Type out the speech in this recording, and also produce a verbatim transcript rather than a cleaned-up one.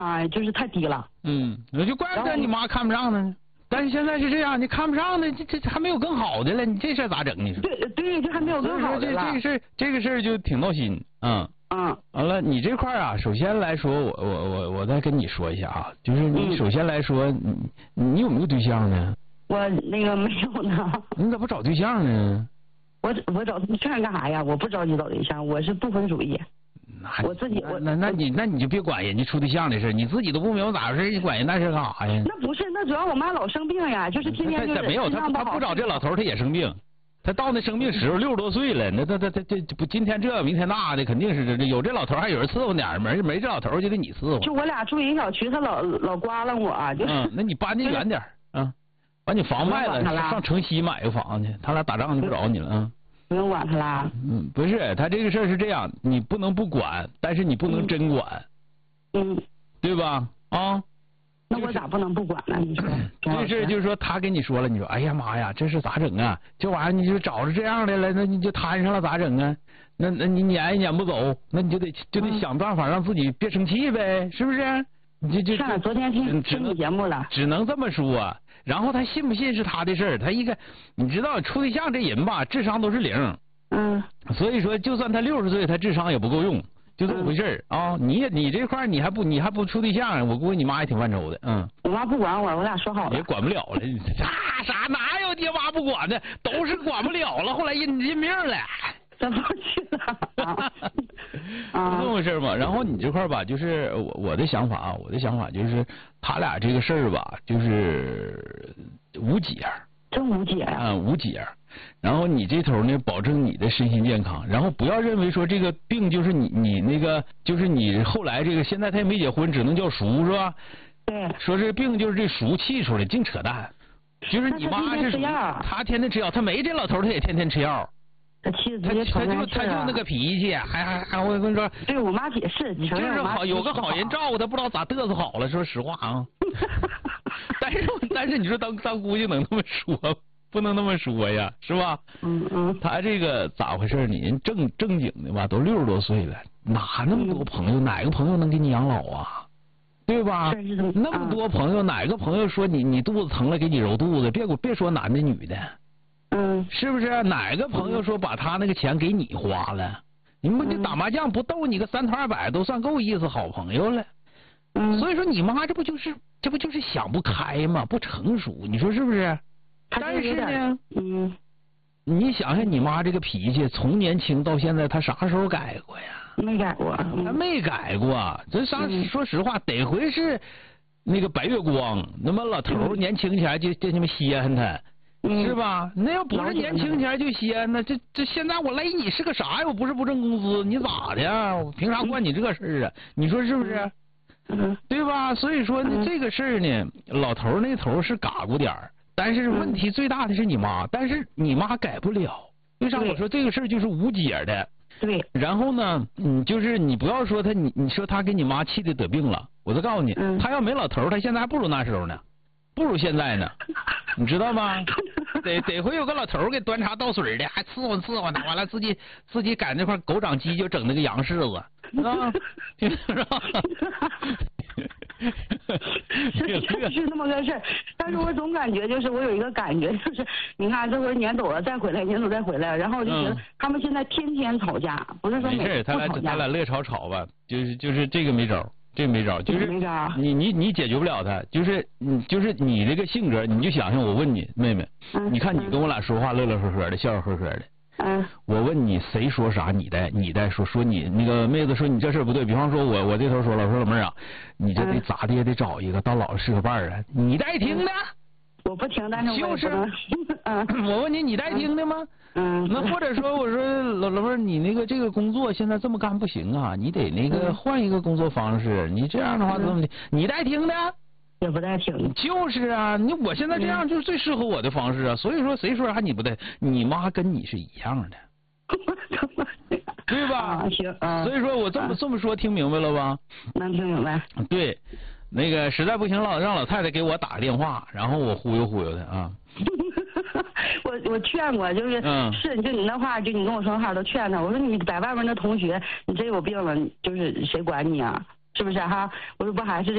啊，就是太低了。 嗯，我就怪不得你妈看不上呢。但是现在是这样，你看不上的，这这还没有更好的了，你这事咋整？你说？ 对对，这还没有更好的了。 这这个事儿，这个事儿就挺闹心。嗯嗯。 完了，你这块啊，首先来说，我我我我再跟你说一下啊，就是你首先来说，你你有没有对象呢？ 我那个没有呢。 你咋不找对象呢？ 我我找对象干啥呀？我不着急找对象，我是不婚主义。我自己我那那你那你就别管人家处对象的事，你自己都不明白咋回事，你管人那事干啥呀？ 那不是，那主要我妈老生病呀，就是天天就是没有他他不找这老头他也生病，他到那生病时候六十多岁了，那他他他这不今天这明天那的，肯定是这有这老头还有人伺候点，没没这老头就得你伺候。 就我俩住一个小区，他老老刮楞我，就是。 嗯，那你搬的远点啊，把你房卖了，上城西买个房去，他俩打仗就不找你了啊。 不用管他啦。 嗯，不是，他这个事儿是这样，你不能不管，但是你不能真管。 嗯。 对吧？啊。 那我咋不能不管呢？你说。 这事就是说，他跟你说了，你说，哎呀妈呀，这是咋整啊？这玩意儿你就找着这样的了，那你就摊上了咋整啊？那那你撵也撵不走，那你就得就得想办法让自己别生气呗，是不是？你就就。 上昨天听听你节目了。 只能这么说。然后他信不信是他的事儿，他一个你知道处对象这人吧，智商都是零。 嗯。 所以说，就算他六十岁，他智商也不够用，就这么回事儿啊。你也你这块你还不你还不处对象，我估计你妈也挺犯愁的。嗯。 我妈不管我，我俩说好了。 也管不了了，啥啥哪有爹妈不管的，都是管不了了。后来认认命了。 真不去了。 啊。就这么回事嘛。然后你这块吧，就是我我的想法啊，我的想法就是他俩这个事儿吧，就是无解。 真无解啊。 嗯，无解。然后你这头呢，保证你的身心健康，然后不要认为说这个病就是你你那个就是你后来这个现在他也没结婚，只能叫叔是吧？ 对。 说这病就是这叔气出来，净扯淡。就是你妈是他天天吃药，他没这老头他也天天吃药。 他气他他就他就那个脾气，还还还我跟你说， 对我妈也是， 就是好有个好人照顾他，不知道咋嘚瑟好了。说实话啊，但是但是你说当当姑爷能那么说，不能那么说呀，是吧？ 嗯嗯。 他这个咋回事呢？人正正经的吧，都六十多岁了，哪那么多朋友？嗯、哪个朋友能给你养老啊？对吧？那么多朋友，哪个朋友说你你肚子疼了给你揉肚子？别别说男的女的。 嗯， 是不是？哪个朋友说把他那个钱给你花了？你们这打麻将不逗你个三头二百都算够意思，好朋友了。 嗯， 所以说你妈这不就是这不就是想不开吗？不成熟，你说是不是？但是呢， 嗯， 你想想你妈这个脾气，从年轻到现在，她啥时候改过呀？ 没改过， 她没改过。这啥？说实话，得回是那个白月光，那么老头年轻起来就就那么稀罕他。是吧？那要不是年轻前就先呢，这这现在我勒你是个啥呀？我不是不挣工资，你咋的呀？我凭啥管你这事儿啊？你说是不是？ 嗯， 对吧？所以说呢，这个事儿呢，老头那头是嘎咕点儿，但是问题最大的是你妈，但是你妈改不了。为啥我说这个事儿就是无解的？ 对。 然后呢，嗯，就是你不要说他，你你说他给你妈气的得病了，我再告诉你， 嗯、 他要没老头，他现在还不如那时候呢。不如现在呢，你知道吗？得得会有个老头给端茶倒水的，还伺候伺候他，完了自己自己赶那块狗长鸡就整那个洋柿子，啊，是吧？ 是是那么个事儿，但是我总感觉就是我有一个感觉就是，你看这回撵走了再回来，撵走再回来，然后我就觉得他们现在天天吵架，不是说没事，他俩他俩乐吵吵吧，就是就是这个没招。这没招，就是你你你解决不了他，就是你就是你这个性格，你就想想我问你妹妹， 嗯、 你看你跟我俩说话乐乐呵呵的，笑笑呵呵的， 嗯， 我问你谁说啥你带你带说说你那个妹子说你这事不对，比方说我我这头说了，我说老妹儿啊，你这得咋的也得找一个到老是个伴儿啊，你带听的。 我不听，但是就是， 嗯， 我问你，你带听的吗？ 嗯， 那或者说，我说老老妹儿，你那个这个工作现在这么干不行啊，你得那个换一个工作方式。你这样的话怎么的？你带听的？ 也不带听。 就是啊，你我现在这样就是最适合我的方式啊。所以说，谁说啥你不带？你妈跟你是一样的，对吧？ 啊，行啊。 所以说我这么这么说，听明白了吧？ 能听明白。 对。那个实在不行，老让老太太给我打个电话，然后我忽悠忽悠她啊。 我我劝过，就是、 嗯、 是就你那话，就你跟我说话都劝他。我说你在外面那同学，你真有病了，就是谁管你啊？是不是哈？我说不还是。